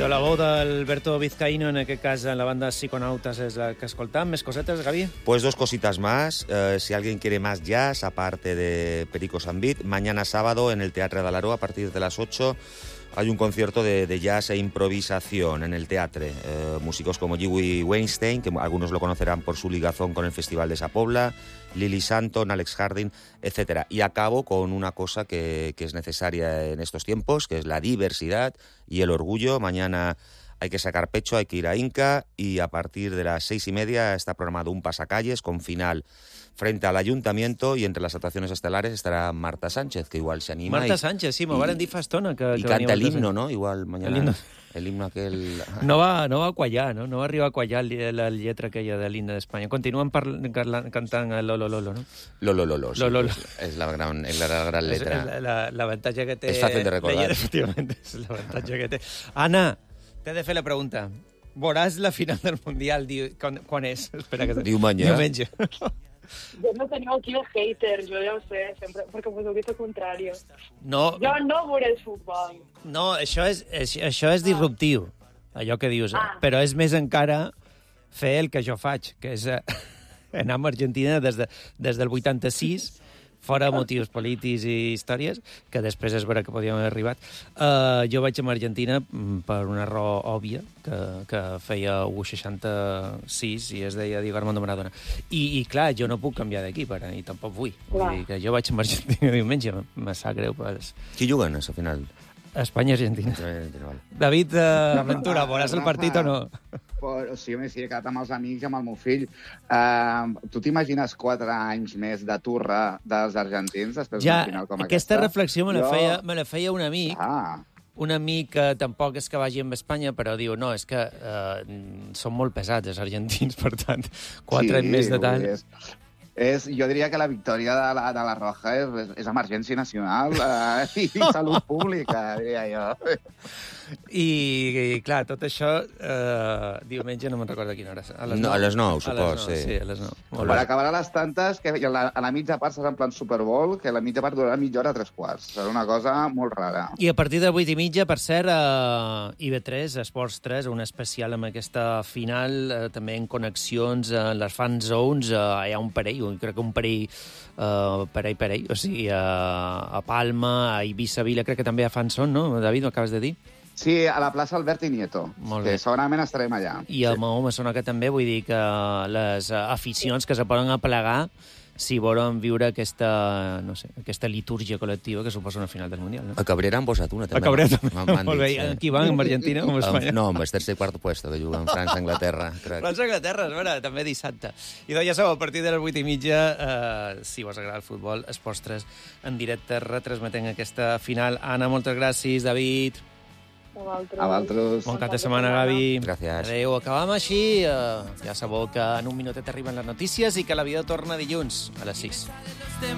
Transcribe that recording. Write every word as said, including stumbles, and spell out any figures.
De la veu d'Alberto Vizcaíno, en aquest cas en la banda Psiconautas es la que escoltam. ¿Més cosetes, Gaby? Pues dos cositas más. Eh, si alguien quiere más jazz, aparte de Perico Sambit, mañana sábado en el Teatre de Alaró, a partir de las ocho, hay un concierto de, de jazz e improvisación en el teatro. Eh, músicos como Jiwi Weinstein, que algunos lo conocerán por su ligazón con el Festival de Sa Pobla, Lily Santon, Alex Harding, etcétera. Y acabo con una cosa que, que es necesaria en estos tiempos, que es la diversidad y el orgullo. Mañana hay que sacar pecho, hay que ir a Inca, y a partir de las seis y media está programado un pasacalles con final frente al Ayuntamiento, y entre las actuaciones estelares estará Marta Sánchez, que igual se anima. Marta y, Sánchez, sí, m'ho varen dir fa estona. Que, y que canta el venia himno, ¿no? Igual mañana. El himno. El himno aquel... No va, no va quallar, no? No va arribar a quallar la lletra aquella de l'himne d'Espanya. Continuen cantant el Lolo Lolo, no? Lolo Lolo, sí. Lolo, Lolo. Es la gran, es la gran letra. És l'avantatge que té... És fàcil de recordar. Efectivament, és l'avantatge que té. Anna, t'he de fer la pregunta. Veuràs la final del Mundial quan, quan és? Espera que... Diumenge. Diumenge. Yo no tengo aquí el hater, yo ya lo sé, siempre, porque pues lo visto contrario. No, Jo no veuré el futbol. no això, és, això és disruptiu, allò que dius, Ah. però és més encara fer el que jo faig, que és eh, anar a Argentina des, de, des del vuitanta-sis, fora motius polítics i històries, que després és vera que podíem haver arribat. Uh, jo vaig a Argentina per una raó òbvia, que, que feia u seixanta-sis i es deia Diego Armando Maradona. I, i clar, jo no puc canviar d'equip ara, i tampoc vull. Vull Clar. dir que jo vaig a Argentina diumenge, me sap greu. Pues, Qui juguen, al final? Espanya-Argentina. Vale. David uh, Ventura, veuràs el partit o no? Por, o sigui, m'he quedat amb els amics i amb el meu fill. Uh, tu t'imagines quatre anys més de turra dels argentins després Ja, d'una final com aquesta aquesta? reflexió me la, Jo- feia, me la feia un amic, Ah, un amic que tampoc és que vagi amb Espanya, però diu, no, és que eh, són molt pesats els argentins, per tant, quatre anys més de vull tant... dir, És, és, jo diria que la victòria de la, de la Roja és, és emergència nacional uh, i, i salut pública, diria jo. I, i clar, tot això, eh, diumenge no me'n recordo a quina hora. A les No, nou? a les nou, A les supos, nou, sí. Sí, a les nou. Molt Per bé. acabar a les tantes, que a la, a la mitja part serà en plan Super Bowl, que la mitja part durarà mitja hora a tres quarts. Serà una cosa molt rara. I a partir de vuit i mitja, per cert, a I V tres, Esports tres, un especial amb aquesta final, eh, també en connexions en les fan zones, eh, hi ha un parell, un- crec que un parell, eh, parell, parell, o sigui, a, a Palma, a Eivissa Vila, crec que també a fan zone, no, David, ho acabes de dir? Sí, a la plaça Albert i Nieto, Molt bé. que segurament estarem allà. I a Mahó me sona que també, vull dir que les eh, aficions que se poden aplegar si volen viure aquesta, no sé, aquesta litúrgia col·lectiva que suposa una final del Mundial, no? A Cabrera han posat una, també. A Cabrera també. M'han- m'han Molt bé, dit, sí. aquí van, amb Argentina o amb Espanya? No, amb el tercer i quart puesto, que juguen França-Anglaterra, crec. França-Anglaterra, és vera, també dissabte. I doncs ja sabeu, a partir de les vuit i mitja, eh, si us agrada el futbol, Esports tres en directe retransmetent aquesta final. Anna, moltes gràcies. David, A vosaltres. A vosaltres. bon cap de setmana, Gavi. Gràcies. Adéu, acabam així. Eh, ja sabeu que en un minutet arriben les notícies i que la vida torna dilluns a les sis.